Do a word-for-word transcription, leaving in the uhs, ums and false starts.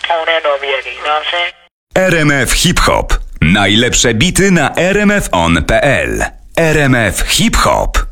phone and over here, you know what I'm saying? R M F Hip Hop. Najlepsze bity na r m f on kropka p l. R M F Hip Hop.